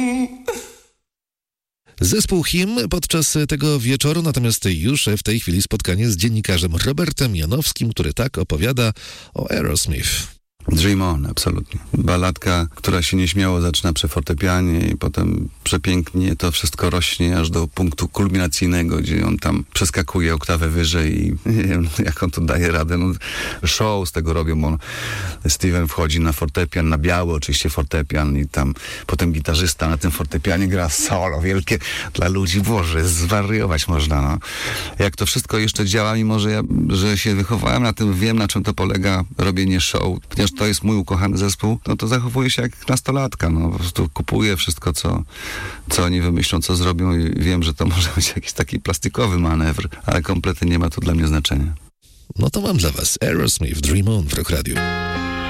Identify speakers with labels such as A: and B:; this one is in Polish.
A: Zespół Him podczas tego wieczoru, natomiast już w tej chwili spotkanie z dziennikarzem Robertem Janowskim, który tak opowiada o Aerosmith.
B: Dream On, absolutnie. Balladka, która się nieśmiało zaczyna przy fortepianie i potem przepięknie to wszystko rośnie aż do punktu kulminacyjnego, gdzie on tam przeskakuje oktawę wyżej i nie wiem, jak on tu daje radę. No, show z tego robią, bo Steven wchodzi na fortepian, na biały oczywiście fortepian i tam potem gitarzysta na tym fortepianie gra solo wielkie dla ludzi. Boże, zwariować można, no. Jak to wszystko jeszcze działa, mimo że się wychowałem na tym, wiem, na czym to polega robienie show, ponieważ to jest mój ukochany zespół, no to zachowuję się jak nastolatka, no po prostu kupuję wszystko, co oni wymyślą, co zrobią i wiem, że to może być jakiś taki plastikowy manewr, ale kompletnie nie ma to dla mnie znaczenia.
A: No to mam dla was Aerosmith, Dream On w Rock Radio.